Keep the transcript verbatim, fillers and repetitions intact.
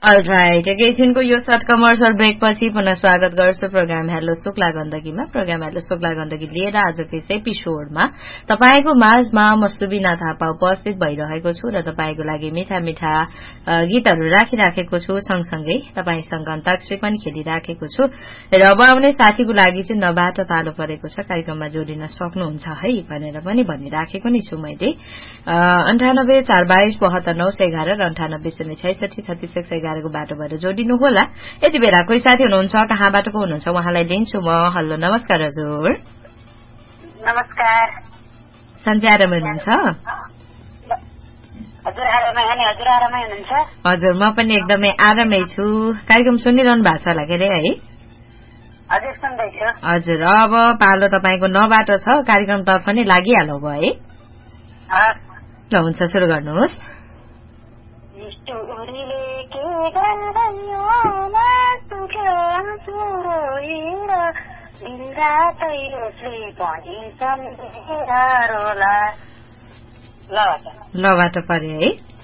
All right, एकैछिनको यो short commercial ब्रेकपछि पुनः स्वागत गर्छु programme hello Shukla गण्डकीमा। Programme hello Shukla Gandaki लिएर आजको यस एपिसोडमा तपाईको माझमा म सुबिना थापा उपस्थित भइरहेको छु र तपाईको लागि मिठा मिठा गीतहरू राखिराखेको छु। सँगसँगै तपाईसँग अन्ताक्षरी पनि खेलिराखेको छु र अब आउने साथीको लागि चाहिँ नबाटो तालो परेको छ, कार्यक्रममा जोडिन सक्नुहुन्छ है भनेर पनि भनिराखेको नि छु मैले। अन्ठानब्बे चार बाइस बहत्तर नौ सय एघार र अन्ठानब्बे शून्य छैसठी छत्तीस एक सय एघारको बाटो भएर जोडिनु होला। यति बेला कोही साथी हुनुहुन्छ, कहाँबाट को हुनुहुन्छ उहाँलाई लिन्छु म। हेलो, नमस्कार हजुर। नमस्कार। सन्चै आरामै हुनुहुन्छ? हजुर आरामै, अनि हजुर आरामै हुनुहुन्छ? हजुर, म पनि एकदमै आरामै छु। कार्यक्रम सुनिरहनु भएको छ होला के अरे है? हजुर सुन्दैछु। हजुर, अब पालो तपाईको नबाट छ, कार्यक्रमतर्फ नै लागिहालौ भयो है? ल हुन्छ, सुरु गर्नुहोस्। लबाट पर्यो है?